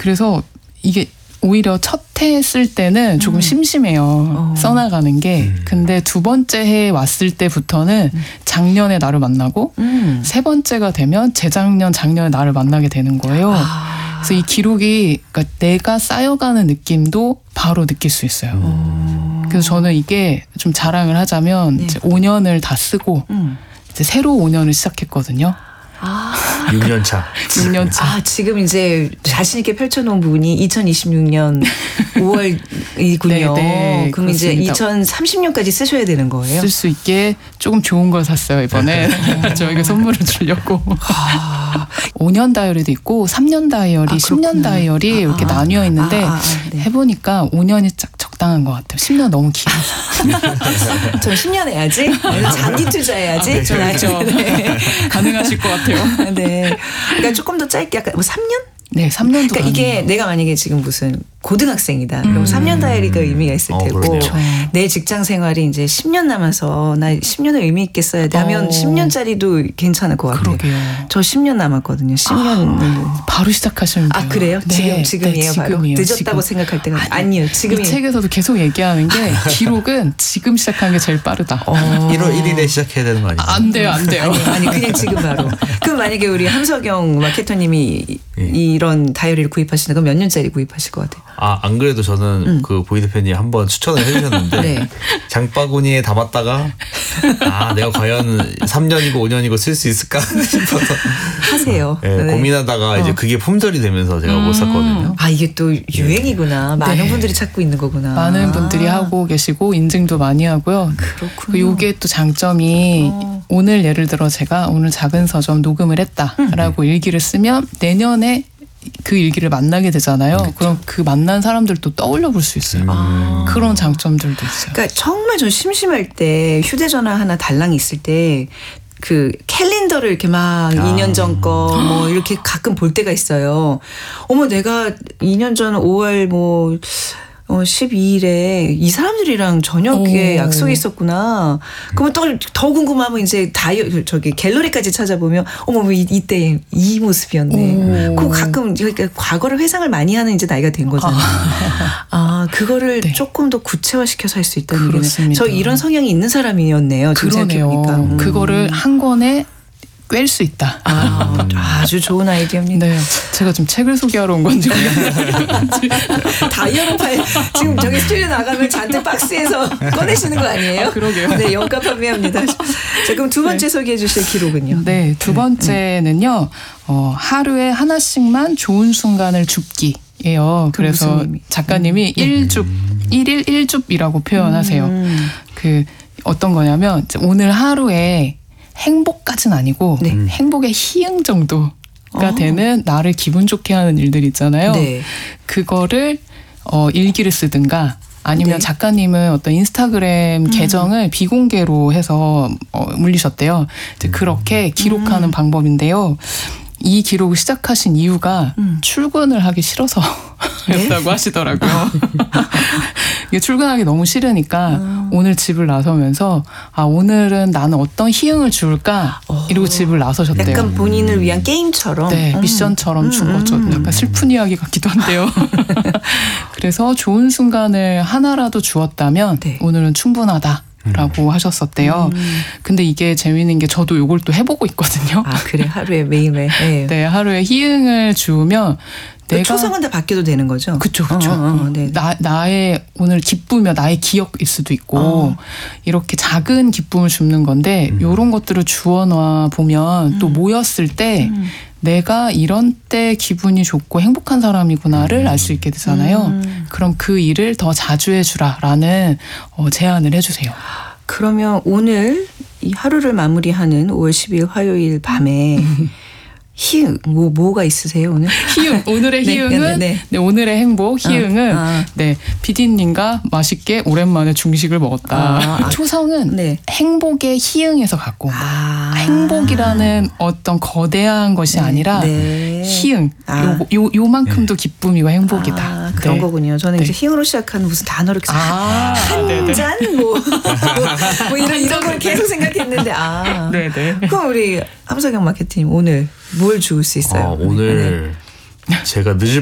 그래서 이게 오히려 첫 해 쓸 때는 조금 심심해요. 써나가는 게. 근데 두 번째 해에 왔을 때부터는 작년에 나를 만나고 세 번째가 되면 재작년, 작년에 나를 만나게 되는 거예요. 그래서 이 기록이 그러니까 내가 쌓여가는 느낌도 바로 느낄 수 있어요. 그래서 저는 이게 좀 자랑을 하자면 이제 5년을 다 쓰고 이제 새로 5년을 시작했거든요. 6년 차. 6년 차. 지금 이제 자신 있게 펼쳐놓은 부분이 2026년 5월이군요. 네, 그럼 이제 2030년까지 쓰셔야 되는 거예요? 쓸 수 있게 조금 좋은 걸 샀어요, 이번에. 저희가 선물을 주려고. 5년 다이어리도 있고 3년 다이어리, 10년 다이어리 이렇게 나뉘어 있는데 네. 해보니까 5년이 딱 적당한 것 같아요. 10년 너무 길어서. 전 10년 해야지. 장기 투자해야지. 그렇죠. 네. 가능하실 것 같아요. 네. 그러니까 조금 더 짧게 약간 3년? 네, 3년도. 그러니까 이게 내가 만약에 지금 무슨 고등학생이다. 그럼 3년 다이어리가 의미가 있을 테고 그렇죠. 내 직장 생활이 이제 10년 남아서 나 10년을 의미 있게 써야 돼 하면 10년짜리도 괜찮을 것 같아요. 그러게요. 저 10년 남았거든요. 10년을. 바로 시작하시면 돼요. 그래요? 네, 지금이에요, 바로? 지금이에요, 늦었다고 지금. 생각할 때가 아니요. 이 지금이. 책에서도 계속 얘기하는 게 기록은 지금 시작하는 게 제일 빠르다. 1월 1일에 시작해야 되는 거 아니에요? 안 돼요, 안 돼요. 아니 그냥 지금 바로. 그럼 만약에 우리 함석영 마케터님이 이런 다이어리를 구입하시는 건 몇 년짜리 구입하실 것 같아요? 안 그래도 저는 그 보이 대표님 한번 추천을 해주셨는데 네. 장바구니에 담았다가 내가 과연 3년이고 5년이고 쓸 수 있을까 싶어서 하세요. 네, 네. 고민하다가 이제 그게 품절이 되면서 제가 못 샀거든요. 이게 또 유행이구나. 많은 네. 분들이 찾고 있는 거구나. 많은 분들이 하고 계시고 인증도 많이 하고요. 그렇군요. 이게 또 장점이 오늘 예를 들어 제가 오늘 작은 서점 녹음을 했다라고 일기를 쓰면 내년에 그 일기를 만나게 되잖아요. 그럼 그 만난 사람들도 떠올려 볼 수 있어요. 그런 장점들도 있어요. 그러니까 정말 좀 심심할 때 휴대전화 하나 달랑 있을 때 그 캘린더를 이렇게 막 2년 전 거 뭐 이렇게 가끔 볼 때가 있어요. 어머 내가 2년 전 5월 12일에 이 사람들이랑 저녁에 약속이 있었구나. 그러면 더 궁금하면 이제 갤러리까지 찾아보면 어머 이때 이 모습이었네. 그 가끔 그러니까 과거를 회상을 많이 하는 이제 나이가 된 거잖아요. 그거를 네. 조금 더 구체화시켜서 할 수 있다는 얘기는 그렇습니다. 저 이런 성향이 있는 사람이었네요. 지금 생각해보니까. 그러네요. 그거를 한 권에 꿰일 수 있다. 아주 좋은 아이디어입니다. 네, 제가 좀 책을 소개하러 온 건지. 다이어리 파일 지금 저기 스튜디오 나가면 잔뜩 박스에서 꺼내시는 거 아니에요? 그러게요. 네, 영가 판매합니다. 자, 그럼 두 번째 소개해 주실 기록은요? 네, 두 번째는요. 하루에 하나씩만 좋은 순간을 줍기예요. 그래서 무슨 의미? 작가님이 1줍, 1일 1줍이라고 표현하세요. 그 어떤 거냐면 이제 오늘 하루에 행복까지는 아니고 행복의 희응 정도가 되는 나를 기분 좋게 하는 일들 있잖아요. 네. 그거를 일기를 쓰든가 아니면 네. 작가님은 어떤 인스타그램 계정을 비공개로 해서 물리셨대요. 이제 그렇게 기록하는 방법인데요. 이 기록을 시작하신 이유가 출근을 하기 싫어서 였다고 하시더라고요. 이게 출근하기 너무 싫으니까 오늘 집을 나서면서 오늘은 나는 어떤 희응을 줄까 이러고 집을 나서셨대요. 약간 본인을 위한 게임처럼. 네, 미션처럼 준 거죠. 약간 슬픈 이야기 같기도 한데요. 그래서 좋은 순간을 하나라도 주었다면 네. 오늘은 충분하다. 라고 하셨었대요. 근데 이게 재미있는 게 저도 요걸 또 해보고 있거든요. 그래 하루에 매일매일. 네. 네, 하루에 희응을 주면 내가 초성은 다 바뀌어도 되는 거죠? 그쵸. 네. 나의 오늘 기쁨이며 나의 기억일 수도 있고 이렇게 작은 기쁨을 줍는 건데 이런 것들을 주워놔 보면 또 모였을 때 내가 이런 때 기분이 좋고 행복한 사람이구나를 알 수 있게 되잖아요. 그럼 그 일을 더 자주 해주라라는 제안을 해주세요. 그러면 오늘 이 하루를 마무리하는 5월 10일 화요일 밤에 희응 뭐가 있으세요 오늘? 희응 오늘의 네, 희응은 네. 네, 오늘의 행복 희응은 네 PD님과 맛있게 오랜만에 중식을 먹었다. 초성은 네. 행복의 희응에서 갖고 온 거예요. 행복이라는 어떤 거대한 것이 아니라 희응 요만큼도 기쁨이고 행복이다. 그런 네. 거군요. 저는 네. 이제 희응으로 시작하는 무슨 단어를 네네. 한잔 뭐 이런 걸 계속 생각했는데 네네. 그럼 우리 함석영 마케팅 오늘 뭘 주울 수 있어요? 오늘 제가 늦을